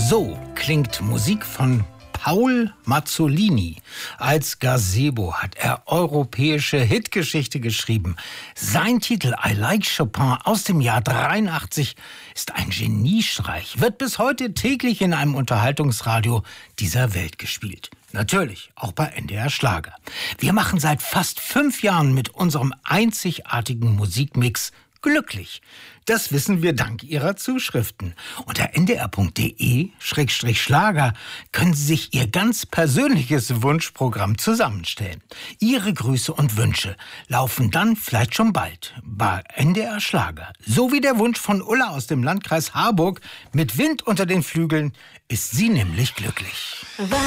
So klingt Musik von Paul Mazzolini. Als Gazebo hat er europäische Hitgeschichte geschrieben. Sein Titel I Like Chopin aus dem Jahr 83 ist ein Geniestreich, wird bis heute täglich in einem Unterhaltungsradio dieser Welt gespielt. Natürlich, auch bei NDR Schlager. Wir machen seit fast 5 Jahren mit unserem einzigartigen Musikmix glücklich. Das wissen wir dank Ihrer Zuschriften. Unter ndr.de/Schlager können Sie sich Ihr ganz persönliches Wunschprogramm zusammenstellen. Ihre Grüße und Wünsche laufen dann vielleicht schon bald bei NDR Schlager. So wie der Wunsch von Ulla aus dem Landkreis Harburg. Mit Wind unter den Flügeln ist sie nämlich glücklich.